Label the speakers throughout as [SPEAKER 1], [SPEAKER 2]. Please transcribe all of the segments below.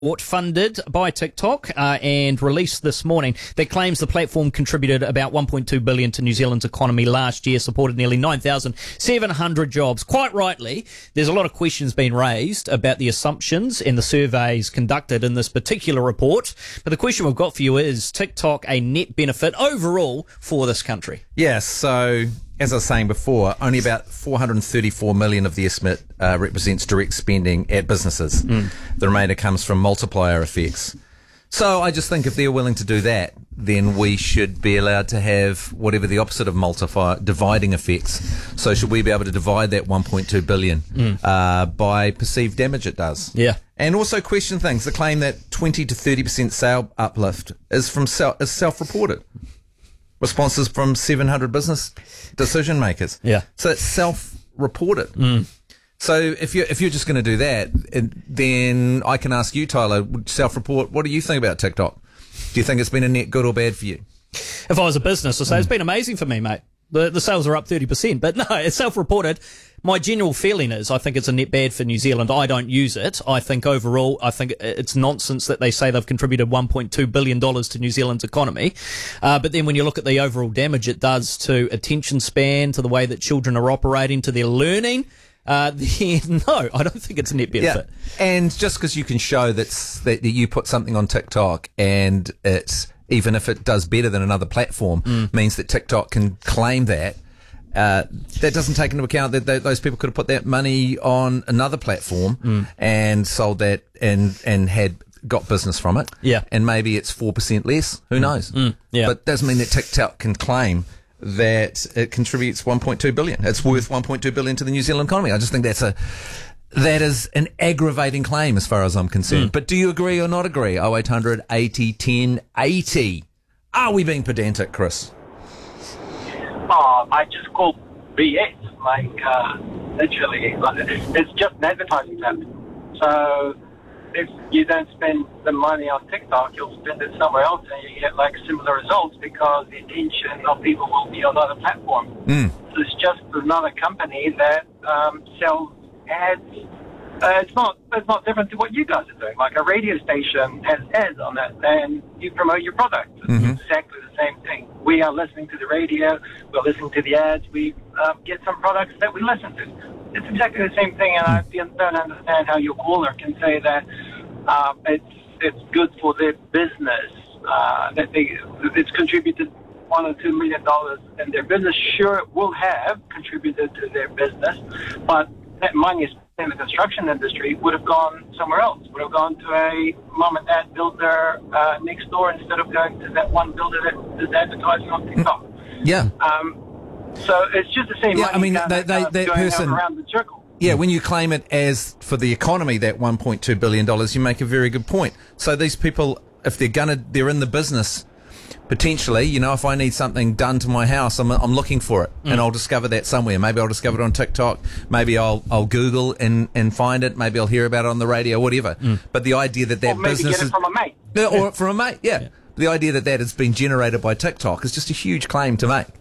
[SPEAKER 1] funded by TikTok and released this morning that claims the platform contributed about $1.2 billion to New Zealand's economy last year, supported nearly 9,700 jobs. Quite rightly, there's a lot of questions being raised about the assumptions and the surveys conducted in this particular report. But the question we've got for you is TikTok a net benefit overall for this country?
[SPEAKER 2] Yes, so as I was saying before, only about 434 million of the estimate represents direct spending at businesses. The remainder comes from multiplier effects. So I just think if they're willing to do that, then we should be allowed to have whatever the opposite of multiplier, dividing effects. So should we be able to divide that 1.2 billion by perceived damage it does?
[SPEAKER 1] Yeah.
[SPEAKER 2] And also question things. The claim that 20 to 30% sale uplift is from is self-reported. Responses from 700 business decision makers.
[SPEAKER 1] Yeah.
[SPEAKER 2] So it's self-reported. So if you're just going to do that, then I can ask you, Tyler, self-report, what do you think about TikTok? Do you think it's been a net good or bad for you?
[SPEAKER 1] If I was a business, I'd say it's been amazing for me, mate. The sales are up 30%, but no, it's self-reported. My general feeling is I think it's a net bad for New Zealand. I don't use it. I think overall, it's nonsense that they say they've contributed $1.2 billion to New Zealand's economy. But then when you look at the overall damage it does to attention span, to the way that children are operating, to their learning, then no, I don't think it's a net benefit.
[SPEAKER 2] Yeah. And just because you can show that you put something on TikTok and it's, even if it does better than another platform, means that TikTok can claim that. That doesn't take into account that those people could have put that money on another platform and sold that and had got business from it.
[SPEAKER 1] Yeah.
[SPEAKER 2] And maybe it's 4% less. Who knows?
[SPEAKER 1] Yeah.
[SPEAKER 2] But it doesn't mean that TikTok can claim that it contributes 1.2 billion. It's worth 1.2 billion to the New Zealand economy. I just think that is an aggravating claim as far as I'm concerned. But do you agree or not agree? 0800 80 10 80. Are we being pedantic, Chris?
[SPEAKER 3] I just call BS, literally. It's just an advertising tap. So if you don't spend the money on TikTok, you'll spend it somewhere else and you get similar results because the attention of people will be on other platforms. So it's just another company that sells ads. It's not different to what you guys are doing. Like a radio station has ads on it, and you promote your product. It's exactly the same thing. We are listening to the radio, we're listening to the ads, we get some products that we listen to. It's exactly the same thing, and I don't understand how your caller can say that it's good for their business, that it's contributed $1 or $2 million in their business. Sure, it will have contributed to their business, but that money is in the construction industry would have gone somewhere else, would have gone to a mom and dad builder next door instead of going to that one builder that is advertising on TikTok.
[SPEAKER 2] Yeah.
[SPEAKER 3] So it's just the same money.
[SPEAKER 2] I mean,
[SPEAKER 3] that
[SPEAKER 2] that
[SPEAKER 3] going
[SPEAKER 2] person
[SPEAKER 3] around the circle.
[SPEAKER 2] Yeah, when you claim it as for the economy, that $1.2 billion, you make a very good point. So these people, if they're in the business, potentially, if I need something done to my house, I'm looking for it, and I'll discover that somewhere. Maybe I'll discover it on TikTok. Maybe I'll Google and find it. Maybe I'll hear about it on the radio, whatever. But the idea that
[SPEAKER 3] Or maybe
[SPEAKER 2] business
[SPEAKER 3] get it from a mate.
[SPEAKER 2] or from a mate, yeah. The idea that has been generated by TikTok is just a huge claim to make.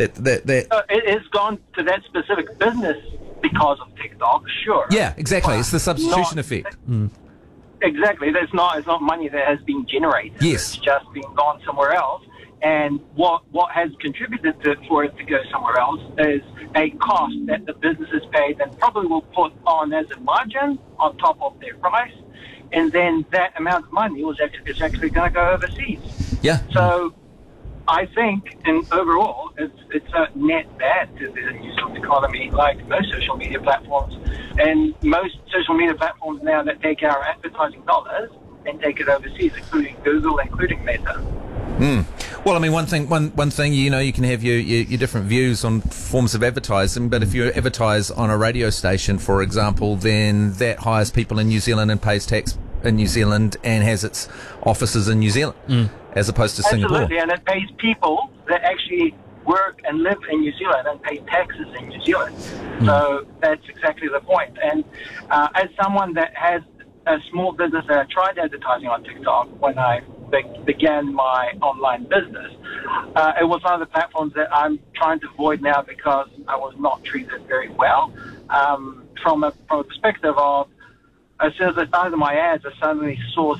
[SPEAKER 3] It has gone to that specific business because of TikTok, sure.
[SPEAKER 2] Yeah, exactly.
[SPEAKER 3] But
[SPEAKER 2] it's the substitution effect.
[SPEAKER 3] Exactly. It's not money that has been generated.
[SPEAKER 2] Yes.
[SPEAKER 3] It's just been gone somewhere else. And what has contributed for it to go somewhere else is a cost that the business has paid and probably will put on as a margin on top of their price. And then that amount of money is actually going to go overseas.
[SPEAKER 2] Yeah.
[SPEAKER 3] So I think, and overall, it's a net bad to the New Zealand economy, like most social media platforms. And most social media platforms now that take our advertising dollars and take it overseas, including Google, including Meta.
[SPEAKER 2] Well, I mean, one thing, you can have your different views on forms of advertising, but if you advertise on a radio station, for example, then that hires people in New Zealand and pays tax in New Zealand and has its offices in New Zealand, as opposed to Singapore.
[SPEAKER 3] Absolutely, and it pays people that actually work and live in New Zealand and pay taxes in New Zealand. So that's exactly the point. And as someone that has a small business that I tried advertising on TikTok when I began my online business, it was one of the platforms that I'm trying to avoid now because I was not treated very well. From a perspective of as soon as I started my ads, I suddenly saw